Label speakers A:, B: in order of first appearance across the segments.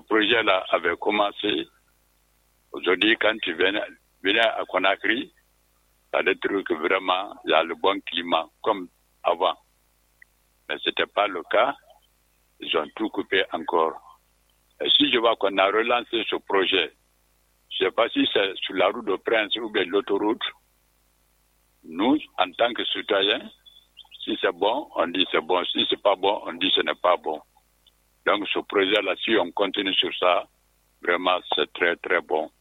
A: projet-là avait commencé, aujourd'hui, quand tu venais à Conakry, ça a trouvé que vraiment, il y a le bon climat, comme avant. Mais ce n'était pas le cas. Ils ont tout coupé encore. Et si je vois qu'on a relancé ce projet, je ne sais pas si c'est sur la route de Prince ou bien l'autoroute, nous, en tant que citoyens, si c'est bon, on dit c'est bon. Si c'est pas bon, on dit ce n'est pas bon. Donc ce projet-là, si on continue sur ça, vraiment c'est très très bon.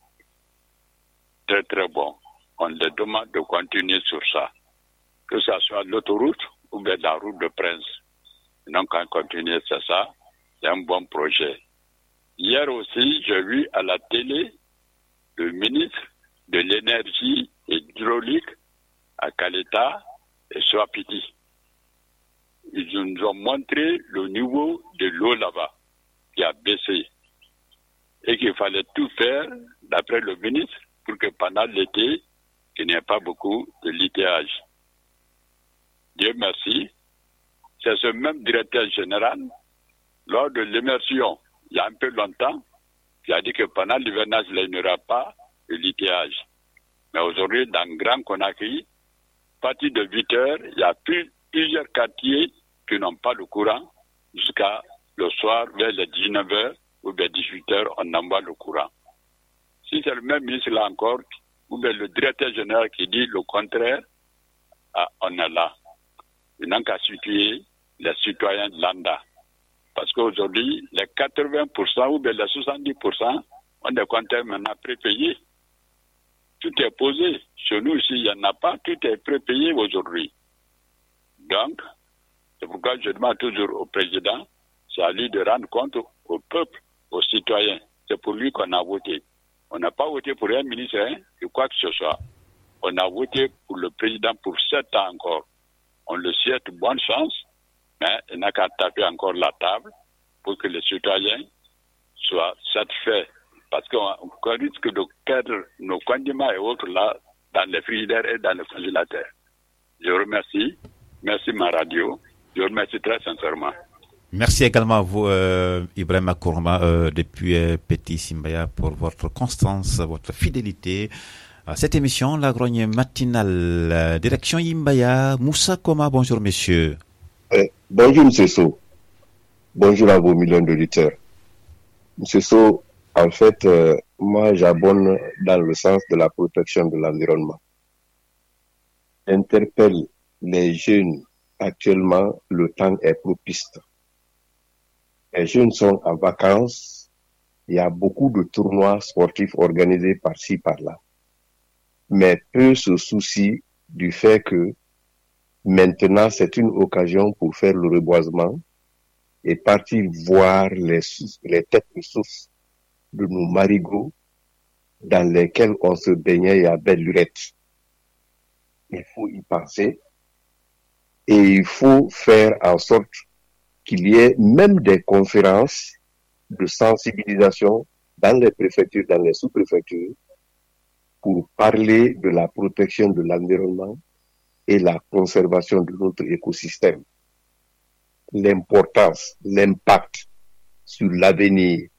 A: Très très bon. On les demande de continuer sur ça. Que ce soit l'autoroute ou bien la route de Prince. Donc on continue, c'est ça. C'est un bon projet. Hier aussi, j'ai vu à la télé le ministre de l'énergie et hydraulique à Kaleta et Swapiti. Ils nous ont montré le niveau de l'eau là-bas qui a baissé et qu'il fallait tout faire, d'après le ministre, pour que pendant l'été, qu'il n'y ait pas beaucoup de litiage. Dieu merci. C'est ce même directeur général, lors de l'immersion, il y a un peu longtemps, qui a dit que pendant l'hivernage, il n'y aura pas de litiage. Mais aujourd'hui, dans Grand Conakry, à partir de 8 heures, il y a plusieurs quartiers qui n'ont pas le courant jusqu'à le soir, vers les 19 heures ou vers 18 heures, on envoie le courant. Si c'est le même ministre là encore, ou bien le directeur général qui dit le contraire, on est là. Il n'a qu'à situer les citoyens de l'ANDA. Parce qu'aujourd'hui, les 80% ou bien les 70% ont des compteurs maintenant prépayés. Tout est posé. Chez nous, ici, il n'y en a pas. Tout est prépayé aujourd'hui. Donc, c'est pourquoi je demande toujours au président, c'est à lui de rendre compte au peuple, aux citoyens. C'est pour lui qu'on a voté. On n'a pas voté pour un ministre, de quoi que ce soit. On a voté pour le président pour 7 ans encore. On le souhaite bonne chance, mais il n'a qu'à taper encore la table pour que les citoyens soient satisfaits. Parce qu'on risque de perdre nos condiments et autres là, dans les frigidaires et dans les congélateurs. Je remercie. Merci ma radio. Je remercie très sincèrement.
B: Merci également à vous, Ibrahima Kourma, depuis Petit Simbaya, pour votre constance, votre fidélité à cette émission, la grogne matinale. Direction Imbaya, Moussa Koma, bonjour messieurs.
C: Bonjour M. So. Bonjour à vos millions d'auditeurs. M. So, en fait, moi j'abonde dans le sens de la protection de l'environnement. Interpelle les jeunes. Actuellement, le temps est propice. Les jeunes sont en vacances. Il y a beaucoup de tournois sportifs organisés par-ci, par-là. Mais peu se soucient du fait que maintenant, c'est une occasion pour faire le reboisement et partir voir les têtes de source de nos marigots dans lesquels on se baignait à belle lurette. Il faut y penser. Et il faut faire en sorte qu'il y ait même des conférences de sensibilisation dans les préfectures, dans les sous-préfectures, pour parler de la protection de l'environnement et la conservation de notre écosystème. L'importance, l'impact sur l'avenir,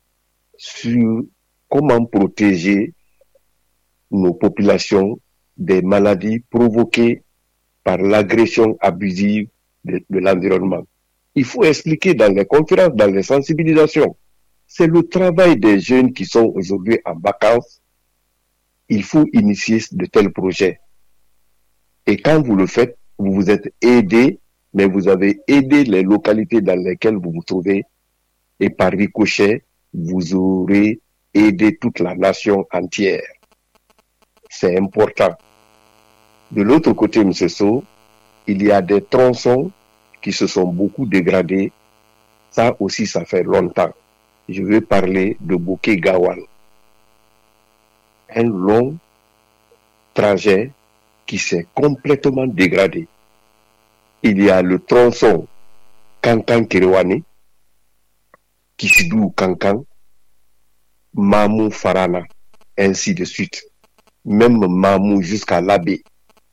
C: sur comment protéger nos populations des maladies provoquées par l'agression abusive de l'environnement. Il faut expliquer dans les conférences, dans les sensibilisations. C'est le travail des jeunes qui sont aujourd'hui en vacances. Il faut initier de tels projets. Et quand vous le faites, vous vous êtes aidé, mais vous avez aidé les localités dans lesquelles vous vous trouvez. Et par ricochet, vous aurez aidé toute la nation entière. C'est important. De l'autre côté, M. So, il y a des tronçons qui se sont beaucoup dégradés. Ça aussi, ça fait longtemps. Je veux parler de Bouquet Gawal. Un long trajet qui s'est complètement dégradé. Il y a le tronçon Kankan-Kirwani, Kisidou Kankan, Mamou Farana, ainsi de suite. Même Mamou jusqu'à l'Abbé.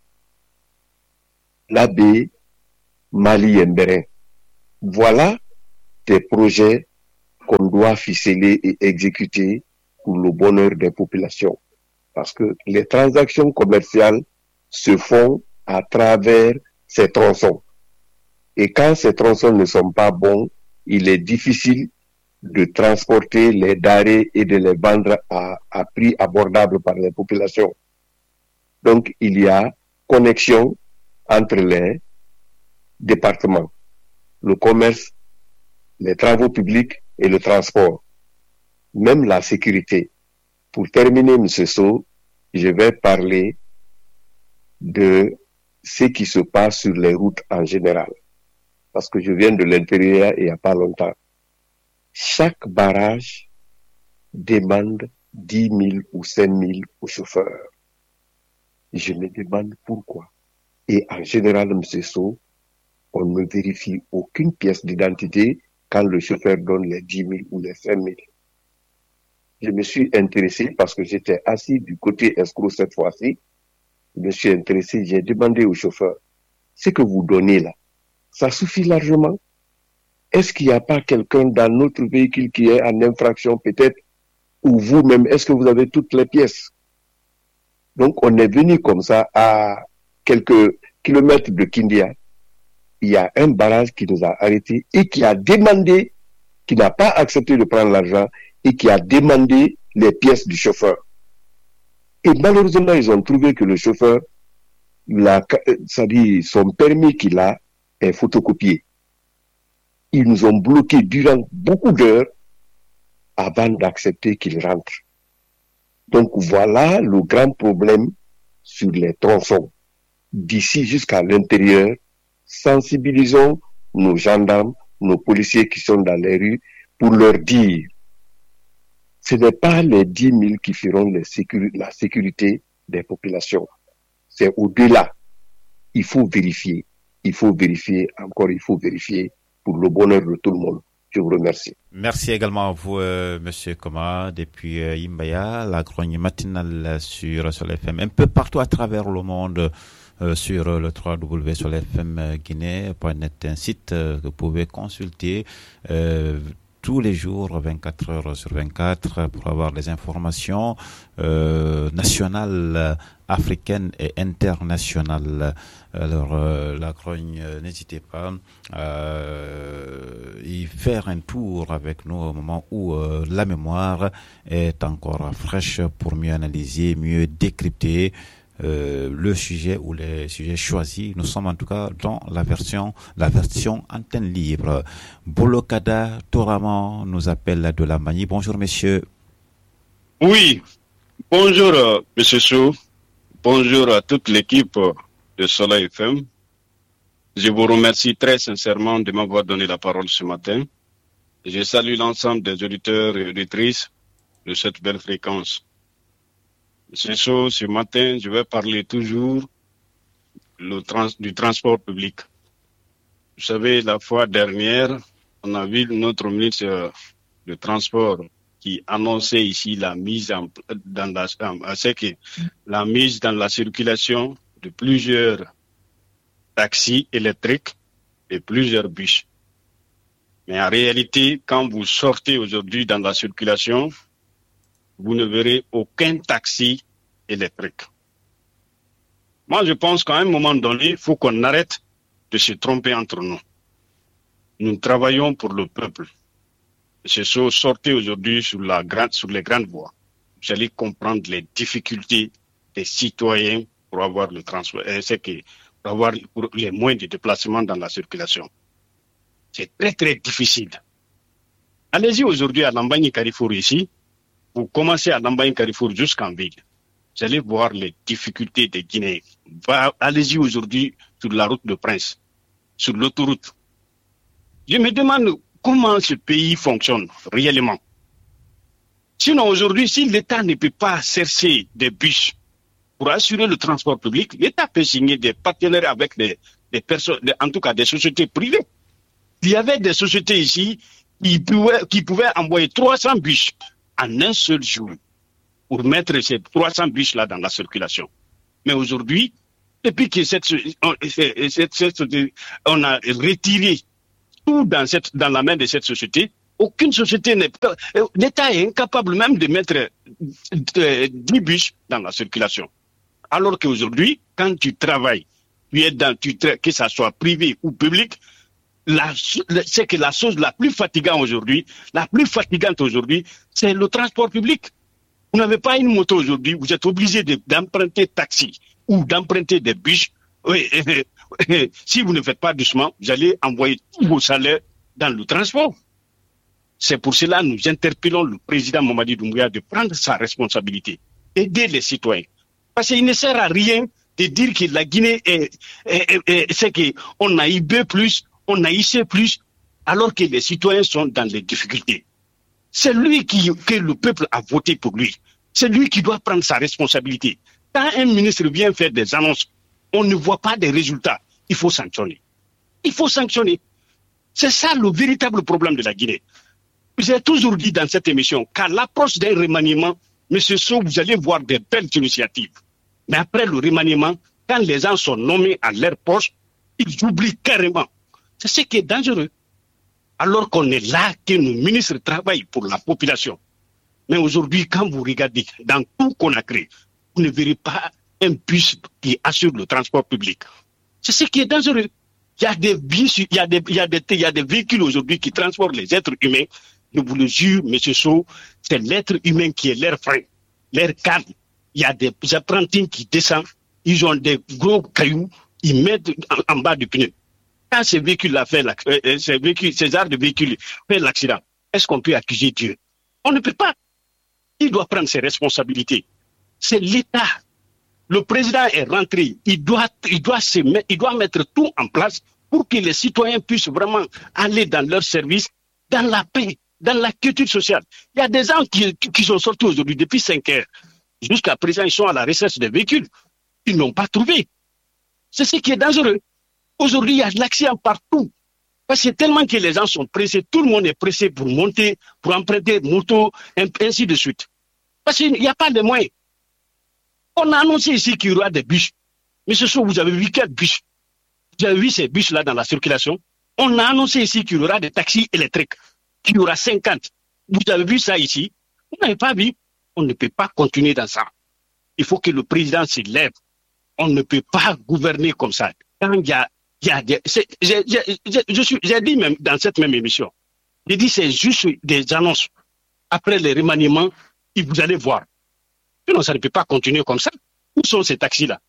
C: L'Abbé, Mali Mberen. Voilà des projets qu'on doit ficeler et exécuter pour le bonheur des populations. Parce que les transactions commerciales se font à travers ces tronçons. Et quand ces tronçons ne sont pas bons, il est difficile de transporter les denrées et de les vendre à prix abordable par les populations. Donc, il y a connexion entre les départements, le commerce, les travaux publics et le transport, même la sécurité. Pour terminer, M. Sow, je vais parler de ce qui se passe sur les routes en général, parce que je viens de l'intérieur il n'y a pas longtemps. Chaque barrage demande 10 000 ou 5 000 aux chauffeurs. Je me demande pourquoi. Et en général, M. Sow, on ne vérifie aucune pièce d'identité quand le chauffeur donne les 10 000 ou les 5 000. Je me suis intéressé parce que j'étais assis du côté escroc cette fois-ci. Je me suis intéressé, j'ai demandé au chauffeur, ce que vous donnez là, ça suffit largement? Est-ce qu'il n'y a pas quelqu'un dans notre véhicule qui est en infraction peut-être? Ou vous-même, est-ce que vous avez toutes les pièces? Donc on est venu comme ça à quelques kilomètres de Kindia. Il y a un barrage qui nous a arrêtés et qui a demandé, qui n'a pas accepté de prendre l'argent et qui a demandé les pièces du chauffeur. Et malheureusement, ils ont trouvé que le chauffeur, c'est-à-dire son permis qu'il a est photocopié. Ils nous ont bloqués durant beaucoup d'heures avant d'accepter qu'il rentre. Donc voilà le grand problème sur les tronçons. D'ici jusqu'à l'intérieur, sensibilisons nos gendarmes, nos policiers qui sont dans les rues pour leur dire ce n'est pas les 10 000 qui feront la sécurité des populations. C'est au-delà. Il faut vérifier. Il faut vérifier pour le bonheur de tout le monde. Je vous remercie.
B: Merci également à vous, Monsieur Koma, depuis Imbaya, la grogne matinale sur Sol FM, un peu partout à travers le monde, sur le www.solfmguinée.net, un site que vous pouvez consulter tous les jours, 24 heures sur 24, pour avoir des informations nationales, africaines et internationales. Alors, la grogne, n'hésitez pas à y faire un tour avec nous au moment où la mémoire est encore fraîche pour mieux analyser, mieux décrypter le sujet ou les sujets choisis. Nous sommes en tout cas dans la version antenne libre. Bolokada Toraman nous appelle de la Manie. Bonjour messieurs.
D: Oui, bonjour monsieur Sow. Bonjour à toute l'équipe de Soleil FM. Je vous remercie très sincèrement de m'avoir donné la parole ce matin. Je salue l'ensemble des auditeurs et auditrices de cette belle fréquence. Monsieur Sow, ce matin, je vais parler toujours du transport public. Vous savez, la fois dernière, on a vu notre ministre de Transport qui annonçait ici la mise dans la circulation de plusieurs taxis électriques et plusieurs bus. Mais en réalité, quand vous sortez aujourd'hui dans la circulation, vous ne verrez aucun taxi électrique. Moi, je pense qu'à un moment donné, il faut qu'on arrête de se tromper entre nous. Nous travaillons pour le peuple. C'est ça, sortez aujourd'hui sur les grandes voies. Vous allez comprendre les difficultés des citoyens pour avoir le transport, pour avoir les moyens de déplacement dans la circulation. C'est très, très difficile. Allez-y aujourd'hui à Lambagne Carrefour ici. Vous commencez à Lambagne Carrefour jusqu'en ville. Vous allez voir les difficultés des Guinéens. Allez-y aujourd'hui sur la route de Prince, sur l'autoroute. Je me demande comment ce pays fonctionne réellement. Sinon aujourd'hui, si l'État ne peut pas chercher des bus pour assurer le transport public, l'État peut signer des partenariats avec des personnes, en tout cas des sociétés privées. Il y avait des sociétés ici qui pouvaient envoyer 300 bus en un seul jour pour mettre ces 300 bus-là dans la circulation. Mais aujourd'hui, depuis que on a retiré tout dans la main de cette société, Aucune société n'est pas... L'État est incapable même de mettre 10 bus dans la circulation. Alors qu'aujourd'hui, quand tu travailles, que ça soit privé ou public, c'est que la chose la plus fatigante aujourd'hui, c'est le transport public. Vous n'avez pas une moto aujourd'hui, vous êtes obligé d'emprunter taxi ou d'emprunter des bus. Si vous ne faites pas doucement, vous allez envoyer tous vos salaires dans le transport. C'est pour cela que nous interpellons le président Mamadi Doumbouya de prendre sa responsabilité, aider les citoyens. Parce qu'il ne sert à rien de dire que la Guinée c'est qu'on a eu B+, on a eu C+, alors que les citoyens sont dans des difficultés. C'est lui que le peuple a voté pour lui. C'est lui qui doit prendre sa responsabilité. Quand un ministre vient faire des annonces, on ne voit pas des résultats. Il faut sanctionner. C'est ça le véritable problème de la Guinée. J'ai toujours dit dans cette émission qu'à l'approche d'un remaniement, M. Sow, vous allez voir des belles initiatives. Mais après le remaniement, quand les gens sont nommés à leur poste, ils oublient carrément. C'est ce qui est dangereux. Alors qu'on est là, que nos ministres travaillent pour la population. Mais aujourd'hui, quand vous regardez dans tout Conakry, vous ne verrez pas un bus qui assure le transport public. C'est ce qui est dangereux. Il y a des véhicules aujourd'hui qui transportent les êtres humains. Je vous le jure, M. Sow, c'est l'être humain qui est leur frein, leur cadre. Il y a des apprentis qui descendent, ils ont des gros cailloux, ils mettent en bas du pneu. Quand ces véhicules-là ces arts de véhicules font l'accident, est-ce qu'on peut accuser Dieu? On ne peut pas. Il doit prendre ses responsabilités. C'est l'État. Le président est rentré. Il doit mettre tout en place pour que les citoyens puissent vraiment aller dans leur service, dans la paix, dans la culture sociale. Il y a des gens qui sont sortis aujourd'hui depuis 5 heures. Jusqu'à présent, ils sont à la recherche des véhicules. Ils n'ont pas trouvé. C'est ce qui est dangereux. Aujourd'hui, il y a de l'accident partout. Parce que tellement que les gens sont pressés, tout le monde est pressé pour monter, pour emprunter moto, ainsi de suite. Parce qu'il n'y a pas de moyens. On a annoncé ici qu'il y aura des bus. Mais ce soir, vous avez vu quel bus? Vous avez vu ces bus-là dans la circulation? On a annoncé ici qu'il y aura des taxis électriques, qu'il y aura 50. Vous avez vu ça ici? Vous n'avez pas vu? On ne peut pas continuer dans ça. Il faut que le président se lève. On ne peut pas gouverner comme ça. Quand il y a j'ai dit même dans cette même émission, j'ai dit c'est juste des annonces. Après les remaniements, vous allez voir. Non, ça ne peut pas continuer comme ça. Où sont ces taxis-là?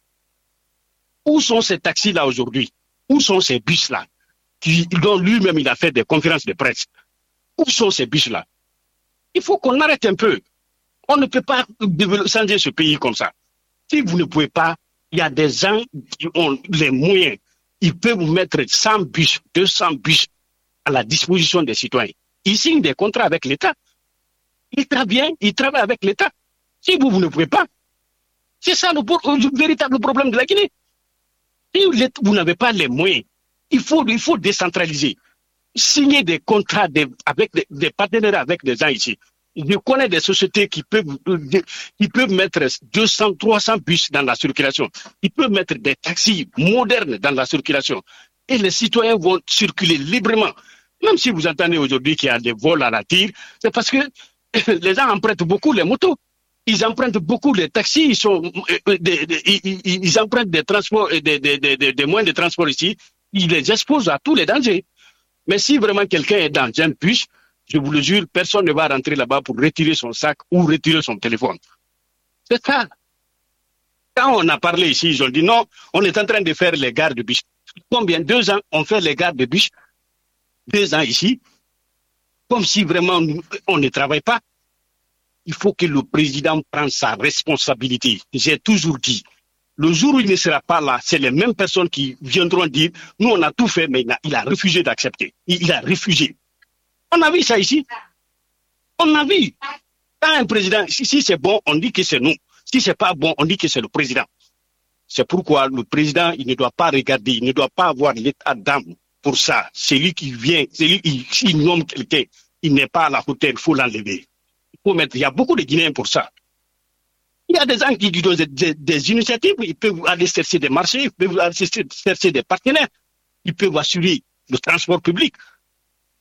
D: Où sont ces taxis-là aujourd'hui? Où sont ces bus-là? Dont lui-même il a fait des conférences de presse. Où sont ces bus-là? Il faut qu'on arrête un peu. On ne peut pas changer ce pays comme ça. Si vous ne pouvez pas, il y a des gens qui ont les moyens. Ils peuvent vous mettre 100 bus, 200 bus à la disposition des citoyens. Ils signent des contrats avec l'État. Ils travaillent avec l'État. Si vous ne pouvez pas, c'est ça le véritable problème de la Guinée. Si vous n'avez pas les moyens, il faut décentraliser. Signer des contrats avec des partenariats avec des gens ici. Je connais des sociétés qui peuvent mettre 200, 300 bus dans la circulation. Ils peuvent mettre des taxis modernes dans la circulation. Et les citoyens vont circuler librement. Même si vous entendez aujourd'hui qu'il y a des vols à la tire, c'est parce que les gens empruntent beaucoup les motos. Ils empruntent beaucoup les taxis. Ils empruntent des transports, des moyens de transport ici. Ils les exposent à tous les dangers. Mais si vraiment quelqu'un est dans un bus, je vous le jure, personne ne va rentrer là-bas pour retirer son sac ou retirer son téléphone. C'est ça. Quand on a parlé ici, ils ont dit non, on est en train de faire les gares de bus. Combien? 2 ans, on fait les gares de bus. 2 ans ici. Comme si vraiment on ne travaille pas. Il faut que le président prenne sa responsabilité. J'ai toujours dit, le jour où il ne sera pas là, c'est les mêmes personnes qui viendront dire, nous on a tout fait, mais il a refusé d'accepter. Il a refusé. On a vu ça ici. On a vu. Quand un président, si c'est bon, on dit que c'est nous. Si c'est pas bon, on dit que c'est le président. C'est pourquoi le président, il ne doit pas regarder, il ne doit pas avoir l'état d'âme pour ça. C'est lui qui vient, s'il nomme quelqu'un, il n'est pas à la hauteur, il faut l'enlever. Il y a beaucoup de Guinéens pour ça. Il y a des gens qui ont des initiatives, ils peuvent aller chercher des marchés, ils peuvent aller chercher des partenaires, ils peuvent assurer le transport public.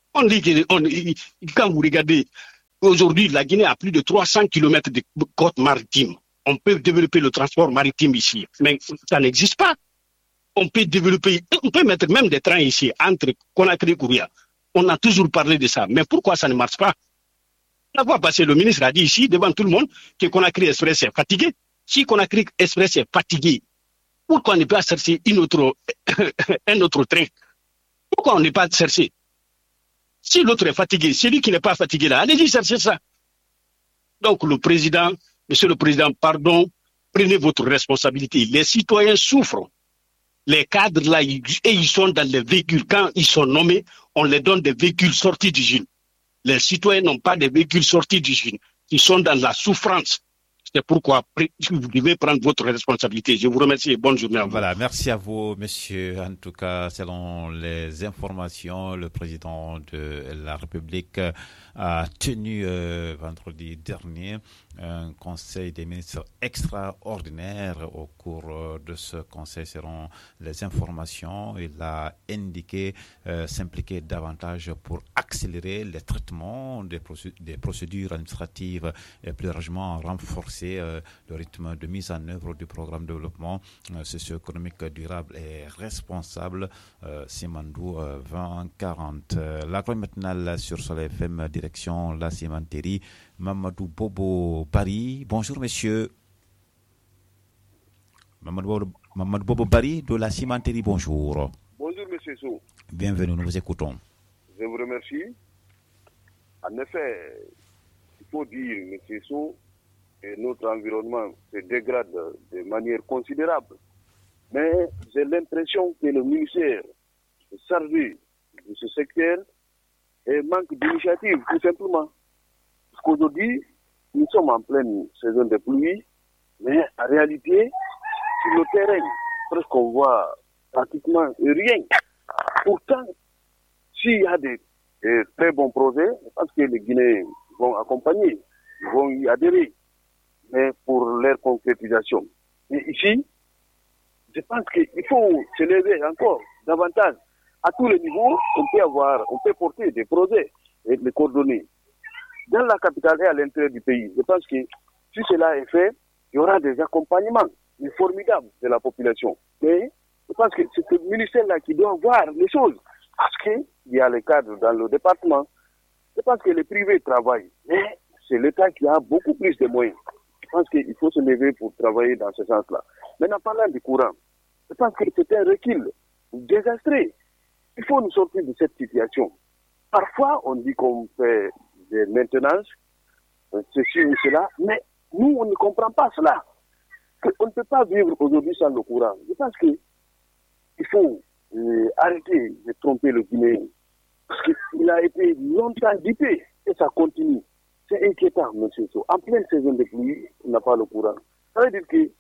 D: On dit que quand vous regardez, aujourd'hui, la Guinée a plus de 300 km de côte maritime. On peut développer le transport maritime ici, mais ça n'existe pas. On peut mettre même des trains ici, entre Conakry et Kouria. On a toujours parlé de ça, mais pourquoi ça ne marche pas? La fois passée, le ministre a dit ici, devant tout le monde, que Conakry Express est fatigué. Si Conakry Express est fatigué, pourquoi ne pas chercher un autre train? Pourquoi on n'est pas cherché? Si l'autre est fatigué, celui qui n'est pas fatigué là, allez-y chercher ça. Donc monsieur le Président, pardon, prenez votre responsabilité. Les citoyens souffrent. Les cadres là, ils sont dans les véhicules. Quand ils sont nommés, on les donne des véhicules sortis d'usine. Les citoyens n'ont pas de véhicules sortis d'usine. Ils sont dans la souffrance. C'est pourquoi vous devez prendre votre responsabilité. Je vous remercie et bonne journée à vous.
B: Voilà, merci à vous, monsieur. En tout cas, selon les informations, le président de la République a tenu vendredi dernier un conseil des ministres extraordinaire. Au cours de ce conseil seront les informations. Il a indiqué s'impliquer davantage pour accélérer les traitements des procédures administratives et plus largement renforcer le rythme de mise en œuvre du programme de développement socio-économique durable et responsable Simandou 2040. La grande matinale sur Soleil FM, direction la cimenterie. Mamadou Bobo Bari. Bonjour, monsieur. Mamadou Bobo Bari de la cimenterie, bonjour.
E: Bonjour, monsieur Sou.
B: Bienvenue, nous vous écoutons.
E: Je vous remercie. En effet, il faut dire, monsieur Sou, que notre environnement se dégrade de manière considérable. Mais j'ai l'impression que le ministère chargé de ce secteur manque d'initiative, tout simplement. Parce qu'aujourd'hui, nous sommes en pleine saison de pluie, mais en réalité, sur le terrain, presque on voit pratiquement rien. Pourtant, s'il y a des très bons projets, je pense que les Guinéens vont accompagner, ils vont y adhérer, mais pour leur concrétisation. Mais ici, je pense qu'il faut se lever encore davantage. À tous les niveaux, on peut porter des projets et les coordonner. Dans la capitale et à l'intérieur du pays, je pense que si cela est fait, il y aura des accompagnements formidables de la population. Mais je pense que c'est ce ministère-là qui doit voir les choses. Parce qu'il y a les cadres dans le département. Je pense que les privés travaillent. Mais c'est l'État qui a beaucoup plus de moyens. Je pense qu'il faut se lever pour travailler dans ce sens-là. Maintenant, parlant du courant, je pense que c'est un recul désastreux. Il faut nous sortir de cette situation. Parfois, on dit qu'on fait des maintenances, ceci ou cela, mais nous, on ne comprend pas cela. On ne peut pas vivre aujourd'hui sans le courant. Je pense qu'il faut arrêter de tromper le Guinéen. Parce qu'il a été longtemps dupé et ça continue. C'est inquiétant, monsieur So. En pleine saison de pluie, on n'a pas le courant. Ça veut dire que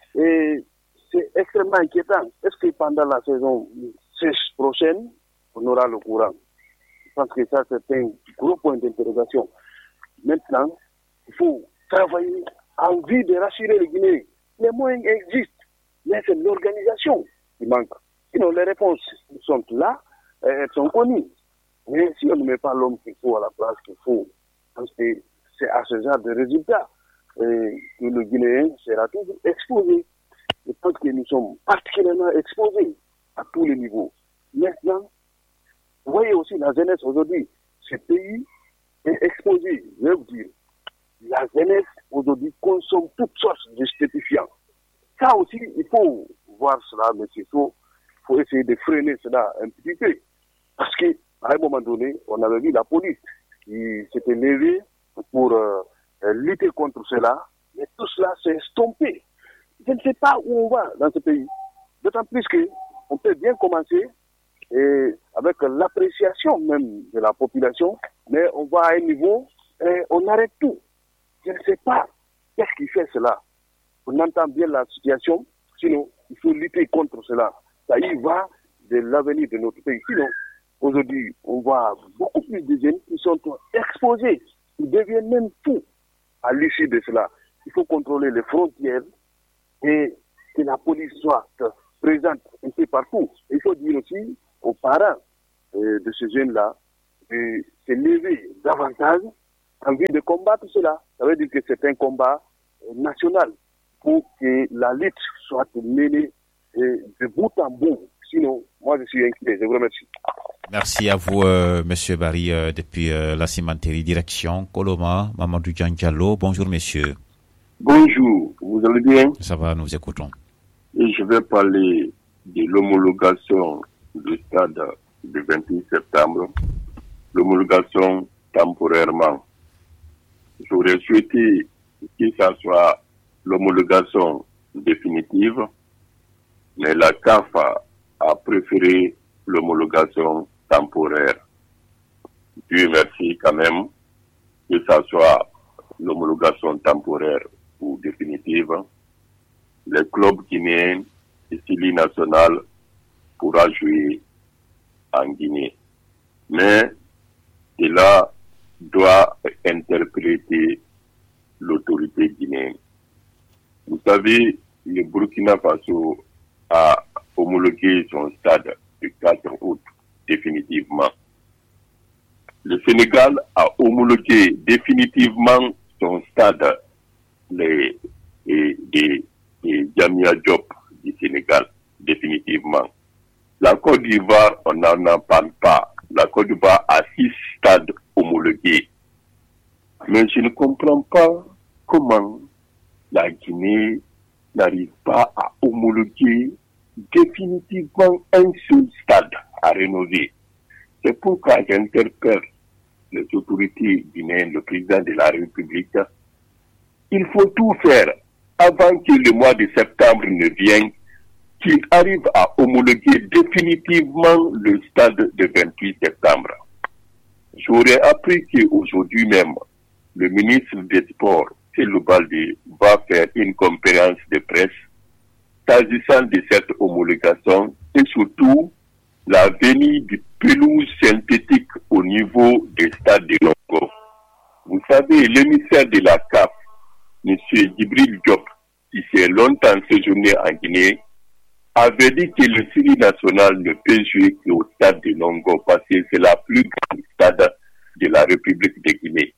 E: c'est extrêmement inquiétant. Est-ce que pendant la saison sèche prochaine, on aura le courant? Je pense que ça, c'est un gros point d'interrogation. Maintenant, il faut travailler en vue de rassurer les Guinéens. Les moyens existent, mais c'est l'organisation qui manque. Sinon, les réponses sont là, elles sont connues. Mais si on ne met pas l'homme qu'il faut à la place qu'il faut, parce que c'est à ce genre de résultats que le Guinéen sera toujours exposé. Je pense que nous sommes particulièrement exposés à tous les niveaux. Maintenant, vous voyez aussi la jeunesse aujourd'hui, ce pays est exposé, je vais vous dire. La jeunesse aujourd'hui consomme toutes sortes de stupéfiants. Ça aussi, il faut voir cela, monsieur So. Il faut essayer de freiner cela un petit peu. Parce qu'à un moment donné, on avait vu la police qui s'était levée pour lutter contre cela. Mais tout cela s'est estompé. Je ne sais pas où on va dans ce pays. D'autant plus qu'on peut bien commencer avec l'appréciation même de la population, mais on va à un niveau et on arrête tout. Je ne sais pas qu'est-ce qui fait cela. On entend bien la situation, sinon il faut lutter contre cela. Ça y va de l'avenir de notre pays. Sinon, aujourd'hui, on voit beaucoup plus de jeunes qui sont exposés, qui deviennent même fous à l'issue de cela. Il faut contrôler les frontières et que la police soit présente un peu partout. Il faut dire aussi aux parents de ces jeunes-là se lever davantage en vue de combattre cela. Ça veut dire que c'est un combat national pour que la lutte soit menée de bout en bout. Sinon, moi je suis inquiet. Je vous remercie.
B: Merci à vous, Monsieur Barry, depuis la cimenterie direction Koloma, Mamadou Diallo. Bonjour, monsieur.
C: Bonjour, vous allez bien?
B: Ça va, nous écoutons.
C: Et je vais parler de l'homologation du stade du 28 septembre, l'homologation temporairement. J'aurais souhaité que ça soit l'homologation définitive, mais la CAF a préféré l'homologation temporaire. Dieu merci quand même que ça soit l'homologation temporaire ou définitive. Les clubs guinéens et Sili national pourra jouer en Guinée. Mais cela doit interpréter l'autorité guinéenne. Vous savez, le Burkina Faso a homologué son stade le 4 août définitivement. Le Sénégal a homologué définitivement son stade de Jamia Diop du Sénégal, définitivement. La Côte d'Ivoire, on n'en parle pas. La Côte d'Ivoire a 6 stades homologués. Mais je ne comprends pas comment la Guinée n'arrive pas à homologuer définitivement un seul stade à rénover. C'est pourquoi j'interpelle les autorités guinéennes, le président de la République. Il faut tout faire avant que le mois de septembre ne vienne, qu'il arrive à homologuer définitivement le stade de 28 septembre. J'aurais appris qu'aujourd'hui même, le ministre des Sports, Cellou Baldé, va faire une conférence de presse s'agissant de cette homologation et surtout la venue du pelouse synthétique au niveau des stades de Longo. Vous savez, l'émissaire de la CAF, M. Djibril Diop, qui s'est longtemps séjourné en Guinée, avait dit que le Sili national ne peut jouer qu'au stade de Longo parce que c'est la plus grande stade de la République de Guinée.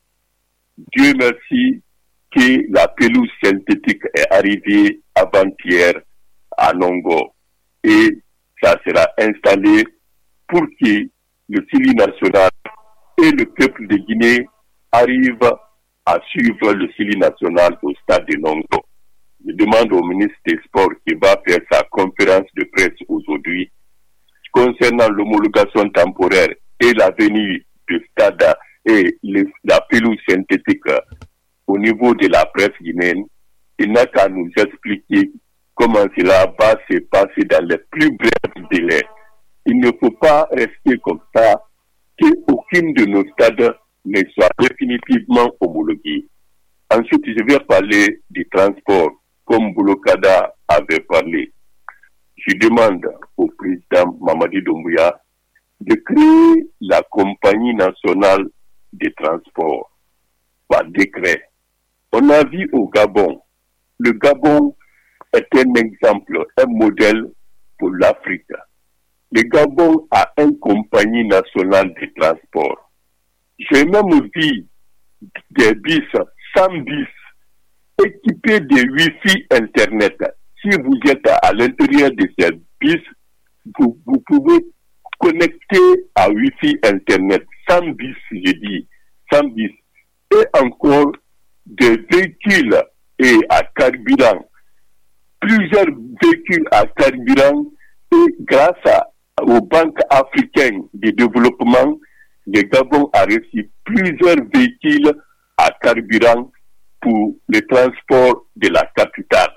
C: Dieu merci que la pelouse synthétique est arrivée avant-hier à Longo et ça sera installé pour que le Sili national et le peuple de Guinée arrivent à suivre le Sili national au stade de Longo. Je demande au ministre des Sports qui va faire sa conférence de presse aujourd'hui concernant l'homologation temporaire et la venue du stade et la pelouse synthétique au niveau de la presse guinéenne. Il n'a qu'à nous expliquer comment cela va se passer dans les plus brefs délais. Il ne faut pas rester comme ça, qu'aucune de nos stades ne soit définitivement homologuée. Ensuite, je vais parler du transport, comme Boulokada avait parlé. Je demande au président Mamadi Doumbouya de créer la compagnie nationale de transport par décret. On a vu au Gabon. Le Gabon est un exemple, un modèle pour l'Afrique. Le Gabon a une compagnie nationale de transport. J'ai même vu des bus, 100 bus, équipés de Wi-Fi Internet. Si vous êtes à l'intérieur de ces bus, vous pouvez connecter à Wi-Fi Internet. 100 bus, je dis, 100 bus. Et encore des véhicules et à carburant. Plusieurs véhicules à carburant et grâce aux banques africaines de développement, le Gabon a reçu plusieurs véhicules à carburant pour le transport de la capitale.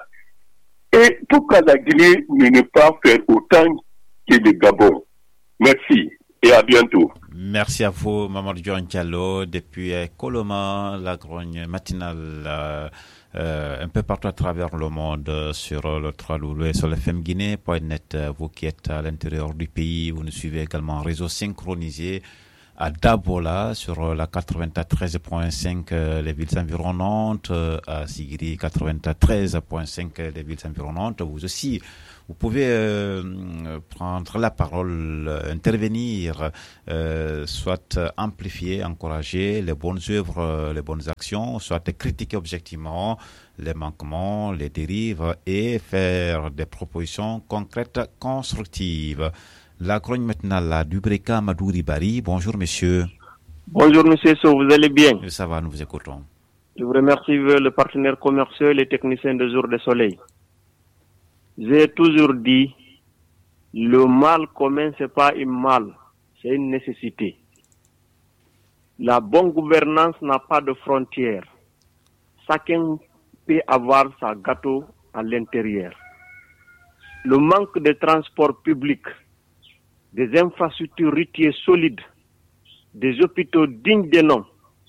C: Et pourquoi la Guinée ne pas faire autant que le Gabon? Merci et à bientôt.
B: Merci à vous, Mamadou Diallo, depuis Koloma, la grogne matinale, un peu partout à travers le monde, sur le 3W, sur le fmguinée.net. Vous qui êtes à l'intérieur du pays, vous nous suivez également en réseau synchronisé à Dabola sur la 93.5 les villes environnantes, à Sigiri 93.5 les villes environnantes. Vous aussi, vous pouvez prendre la parole, intervenir, soit amplifier, encourager les bonnes œuvres, les bonnes actions, soit critiquer objectivement les manquements, les dérives et faire des propositions concrètes, constructives. La chronique matinale du Breka Madouri Bari. Bonjour monsieur.
F: Bonjour monsieur So, vous allez bien?
B: Ça va, nous vous écoutons.
F: Je vous remercie le partenaire commercial et les techniciens de Jour de Soleil. J'ai toujours dit, le mal commun c'est pas un mal, c'est une nécessité. La bonne gouvernance n'a pas de frontières. Chacun peut avoir sa gâteau à l'intérieur. Le manque de transport public, des infrastructures routières solides, des hôpitaux dignes de nom,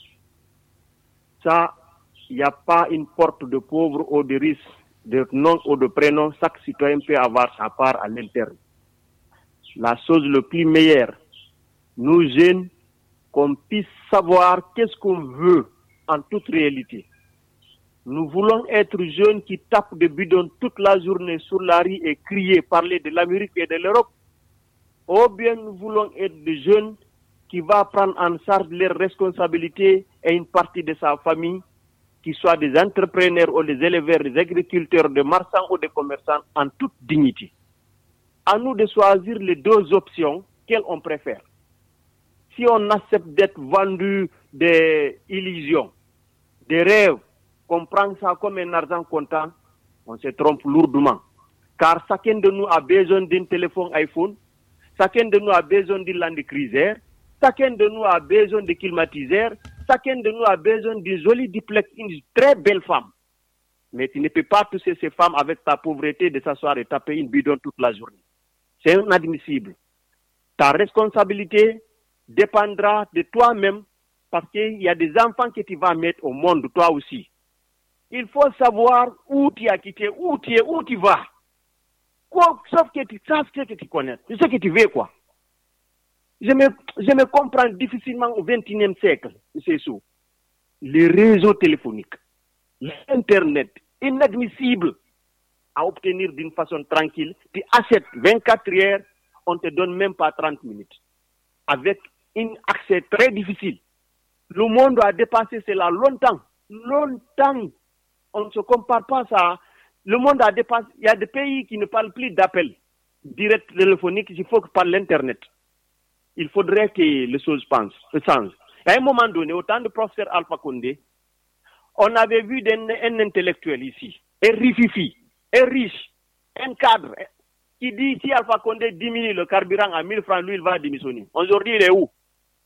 F: ça, il n'y a pas une porte de pauvre ou de riche, de nom ou de prénom. Chaque citoyen peut avoir sa part à l'interne. La chose le plus meilleure, nous jeunes, qu'on puisse savoir qu'est-ce qu'on veut en toute réalité. Nous voulons être jeunes qui tapent des bidons toute la journée sur la rue et crier, parler de l'Amérique et de l'Europe. Ou bien nous voulons être des jeunes qui vont prendre en charge leurs responsabilités et une partie de sa famille, qui soient des entrepreneurs ou des éleveurs, des agriculteurs, des marchands ou des commerçants, en toute dignité. À nous de choisir les deux options, quelles on préfère. Si on accepte d'être vendu des illusions, des rêves, qu'on prend ça comme un argent comptant, on se trompe lourdement. Car chacun de nous a besoin d'un téléphone iPhone, chacun de nous a besoin d'une Land Cruiser, chacun de nous a besoin de climatiseur, chacun de nous a besoin d'une jolie duplex, une très belle femme. Mais tu ne peux pas toucher ces femmes avec ta pauvreté de s'asseoir et taper une bidon toute la journée. C'est inadmissible. Ta responsabilité dépendra de toi-même parce qu'il y a des enfants que tu vas mettre au monde, toi aussi. Il faut savoir où tu as quitté, où tu es, où tu vas. Sauf que tu saches ce que tu connais, ce que tu veux, quoi. Je me comprends difficilement au XXIe siècle, c'est ça. Les réseaux téléphoniques, l'Internet, inadmissible à obtenir d'une façon tranquille. Tu achètes 24 heures, on ne te donne même pas 30 minutes. Avec un accès très difficile. Le monde a dépassé cela longtemps. Longtemps. On ne se compare pas à ça. Le monde a dépassé. Il y a des pays qui ne parlent plus d'appels directs téléphoniques, il faut que par l'Internet. Il faudrait que les choses changent. À un moment donné, au temps de professeur Alpha Condé, on avait vu un intellectuel ici, un rififi, un riche, un cadre, qui dit si Alpha Condé diminue le carburant à 1000 francs, lui, il va démissionner. Aujourd'hui, il est où?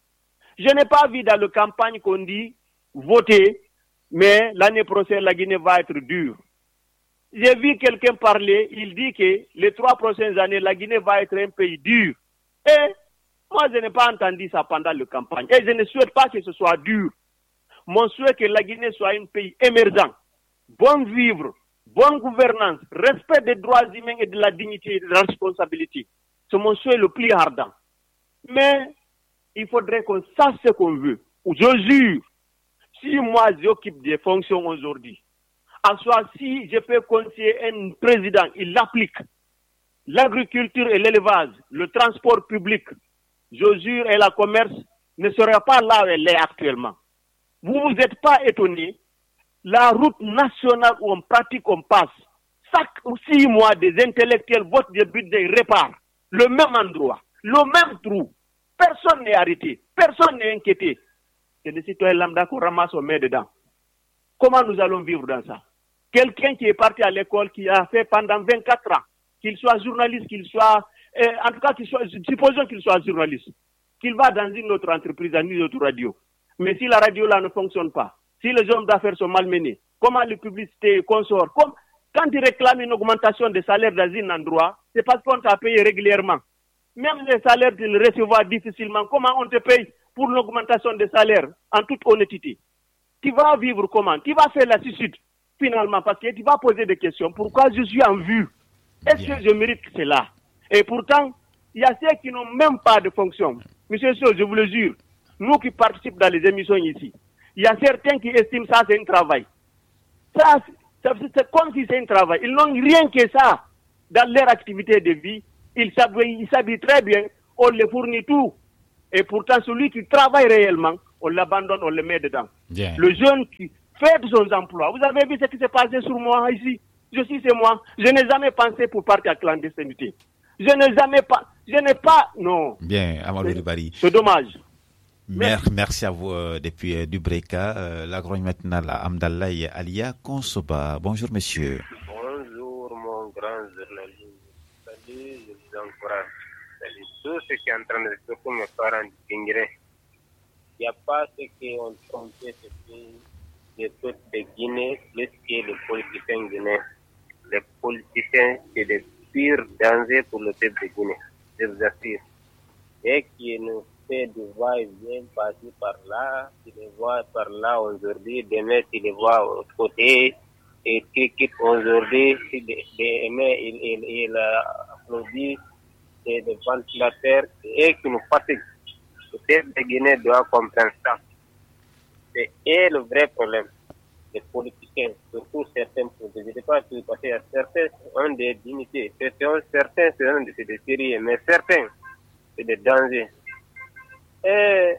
F: Je n'ai pas vu dans la campagne qu'on dit voter, mais l'année prochaine, la Guinée va être dure. J'ai vu quelqu'un parler, il dit que les 3 prochaines années, la Guinée va être un pays dur. Et moi, je n'ai pas entendu ça pendant la campagne. Et je ne souhaite pas que ce soit dur. Mon souhait est que la Guinée soit un pays émergent. Bon vivre, bonne gouvernance, respect des droits humains et de la dignité et de la responsabilité. C'est mon souhait le plus ardent. Mais il faudrait qu'on sache ce qu'on veut. Je jure, si moi j'occupe des fonctions aujourd'hui, en soit si je peux conseiller un président, il l'applique. L'agriculture et l'élevage, le transport public, je jure, et la commerce ne sera pas là où elle est actuellement. Vous ne vous êtes pas étonné. La route nationale où on pratique, on passe. Chaque 6 mois, des intellectuels votent des budgets, réparent. Le même endroit, le même trou. Personne n'est arrêté. Personne n'est inquiété. C'est des citoyens lambda qu'on ramasse au main dedans. Comment nous allons vivre dans ça? Quelqu'un qui est parti à l'école, qui a fait pendant 24 ans, qu'il soit journaliste, qu'il soit... en tout cas, supposons qu'il soit journaliste, qu'il va dans une autre entreprise, dans une autre radio. Mais si la radio là ne fonctionne pas, si les hommes d'affaires sont malmenés, comment les publicités consortent, quand ils réclament une augmentation des salaires dans un endroit, c'est parce qu'on t'a payé régulièrement. Même les salaires, tu les recevras difficilement. Comment on te paye pour l'augmentation des salaires, en toute honnêteté? Tu vas vivre comment? Tu vas faire la suicide, finalement, parce que tu vas poser des questions. Pourquoi je suis en vue? Est-ce que je mérite cela? Et pourtant, il y a ceux qui n'ont même pas de fonction. Monsieur Sow, je vous le jure, nous qui participons dans les émissions ici, il y a certains qui estiment ça c'est un travail. Ça c'est comme si c'est un travail. Ils n'ont rien que ça dans leur activité de vie. Ils s'habillent très bien, on les fournit tout. Et pourtant, celui qui travaille réellement, on l'abandonne, on le met dedans.
B: Bien.
F: Le jeune qui fait son emploi. Vous avez vu ce qui s'est passé sur moi ici. C'est moi. Je n'ai jamais pensé pour partir à la clandestinité. Je n'ai pas, non.
B: Bien, Amadou Dibari.
F: C'est dommage.
B: Merci à vous depuis Dubreka. La grogne maintenant à Amdallaye Alia Konsoba. Bonjour, monsieur.
G: Bonjour, mon grand journaliste. Salut, je vous encourage. Salut tout ce qui est en train de se faire, mes parents d'Ingray. Il n'y a pas ce qu'on trompait ce pays des peuples de Guinée plus que les politiciens guinéens. Les politiciens, c'est le pire danger pour le peuple de Guinée, je vous assure. Et qui nous fait de va-et-vient passer par là, tu les vois par là aujourd'hui, demain tu les vois de l'autre côté, et qui quitte aujourd'hui, demain il applaudit des ventilateurs, et qui nous fatigue. Le peuple de Guinée doit comprendre ça. C'est le vrai problème. Les politiciens, surtout certains politiciens, je ne sais pas si parce qu'il y a certains ont des dignités, certains sont des sérieux, mais certains, c'est des dangers. Et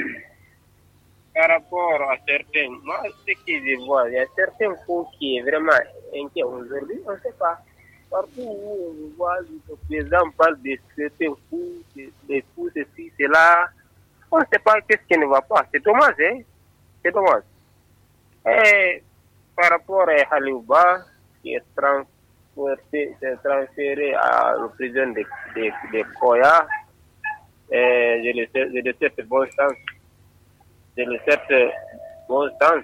G: par rapport à certains, moi, ce que je vois, il y a certains coups qui est vraiment inquiet aujourd'hui, on ne sait pas. Partout où on voit, le président parle de certains coups, des coups, ceci, cela, on ne sait pas qu'est-ce qui ne va pas. C'est dommage, hein? C'est dommage. Et par rapport à Halouba, qui est transféré à la prison de Koya, je le souhaite bon sens. Je le souhaite bon sens.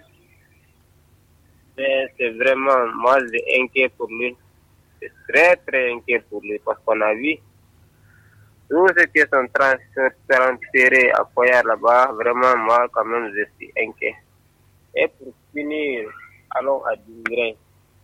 G: Mais c'est vraiment, moi, j'ai inquiet pour lui. C'est très, très inquiet pour lui parce qu'on a vu tous ceux qui sont transférés à Koya là-bas, vraiment, moi, quand même, je suis inquiet. Et pour finir, allons à Dingré.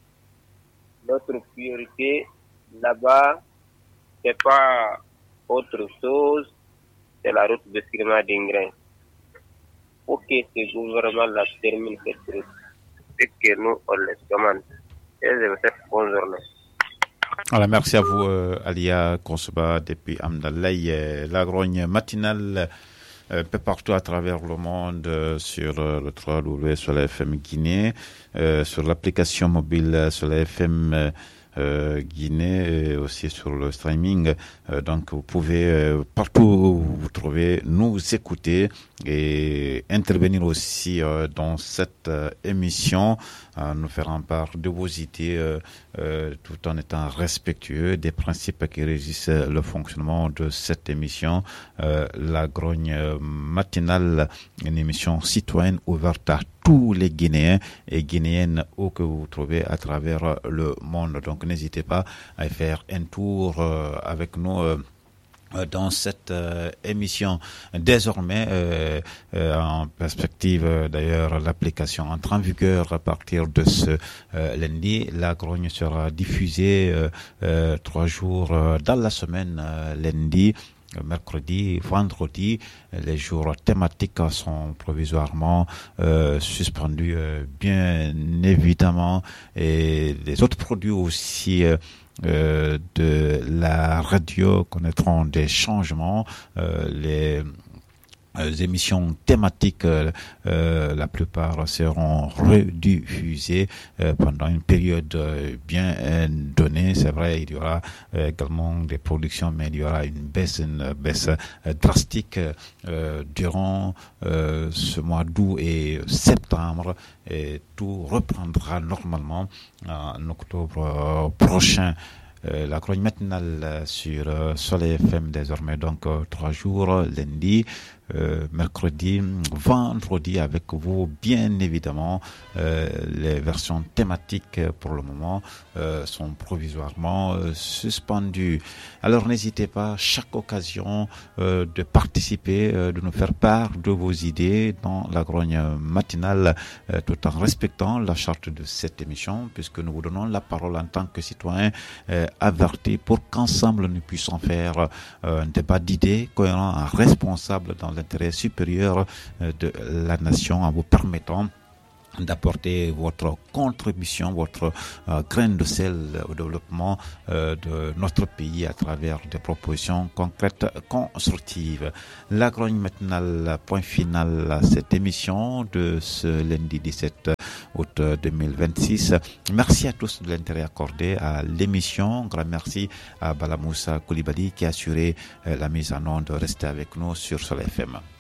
G: Notre priorité là-bas, c'est pas autre chose, c'est la route de Sirma Dingré. Pour que ce gouvernement-là termine cette route, c'est que nous, on les demande. Et je vous souhaite bonne journée.
B: Alors, merci à vous, Alia Konsoba, depuis Amdallaye. La grogne matinale un peu partout à travers le monde sur le 3W sur la FM Guinée, sur l'application mobile sur la FM Guinée et aussi sur le streaming. Donc vous pouvez partout où vous trouvez nous écouter et intervenir aussi dans cette émission, nous faire part de vos idées tout en étant respectueux des principes qui régissent le fonctionnement de cette émission. La grogne matinale, une émission citoyenne ouverte à tous les Guinéens et Guinéennes où que vous vous trouvez à travers le monde. Donc n'hésitez pas à faire un tour avec nous dans cette émission. Désormais, en perspective d'ailleurs, l'application entre en vigueur à partir de ce lundi. La grogne sera diffusée 3 jours dans la semaine, lundi, mercredi, vendredi. Les jours thématiques sont provisoirement suspendus, bien évidemment, et les autres produits aussi de la radio connaîtront des changements. Les émissions thématiques, la plupart seront rediffusées pendant une période bien donnée. C'est vrai, il y aura également des productions, mais il y aura une baisse drastique durant ce mois d'août et septembre, et tout reprendra normalement en octobre prochain. La grogne matinale sur Soleil FM désormais, donc 3 jours, lundi, mercredi, vendredi avec vous, bien évidemment. Les versions thématiques pour le moment sont provisoirement suspendues. Alors n'hésitez pas, chaque occasion de participer, de nous faire part de vos idées dans la grogne matinale, tout en respectant la charte de cette émission, puisque nous vous donnons la parole en tant que citoyens avertis pour qu'ensemble nous puissions faire un débat d'idées cohérent, responsable dans l'intérêt supérieur de la nation, en vous permettant d'apporter votre contribution, votre grain de sel au développement de notre pays à travers des propositions concrètes, constructives. La grogne matinale, point final à cette émission de ce lundi 17 août 2026. Merci à tous de l'intérêt accordé à l'émission. Grand merci à Bala Moussa Koulibaly qui a assuré la mise en onde. Restez avec nous sur Soleil FM.